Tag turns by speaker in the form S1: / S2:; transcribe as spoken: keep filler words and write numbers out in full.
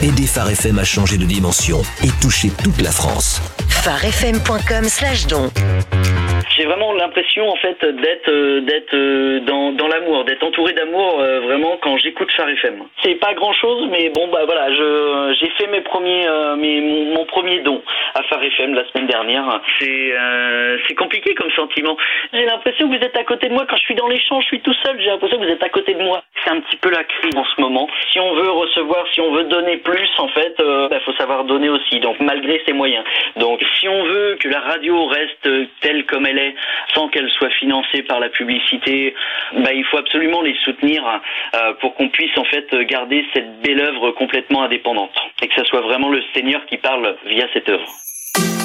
S1: Aidez Phare F M à changer de dimension et toucher toute la France.
S2: pharefm.com slash don.
S3: J'ai vraiment l'impression en fait d'être euh, d'être euh, dans dans l'amour, d'être entouré d'amour euh, vraiment quand j'écoute Phare F M. C'est pas grand chose, mais bon bah voilà, je j'ai fait mes premiers euh, mes mon, mon premier don à Phare F M la semaine dernière. C'est euh, c'est compliqué comme sentiment. J'ai l'impression que vous êtes à côté de moi quand je suis dans les champs, je suis tout seul. J'ai l'impression que vous êtes à côté de moi. C'est un petit peu la crise en ce moment. Si on veut recevoir, si on veut donner plus, en fait, il euh, bah, faut savoir donner aussi. Donc malgré ses moyens. Donc si on veut que la radio reste telle comme elle est, sans qu'elle soit financée par la publicité, bah, il faut absolument les soutenir euh, pour qu'on puisse en fait garder cette belle œuvre complètement indépendante et que ce soit vraiment le Seigneur qui parle via cette œuvre.